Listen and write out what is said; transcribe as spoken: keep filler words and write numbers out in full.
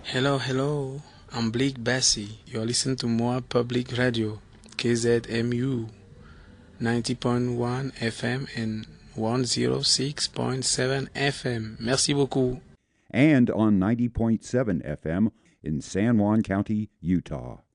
Hello, hello. I'm Blake Bessie. You're listening to Moa Public Radio, K Z M U, ninety point one F M and one oh six point seven F M. Merci beaucoup. And on ninety point seven F M in San Juan County, Utah.